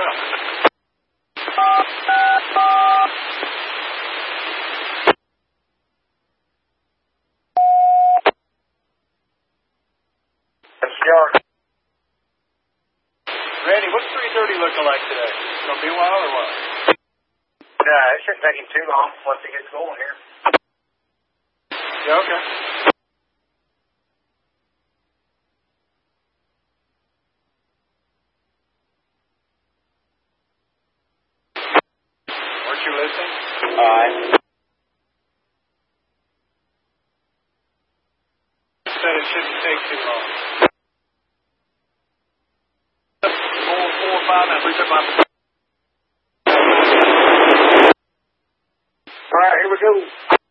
Randy, what's 3:30 looking like today? Gonna be a while or what? It shouldn't take him too long once he gets going here. Yeah, okay. Weren't you listening? Said it shouldn't take too long. 4, 5, and we took my... All right, here we go.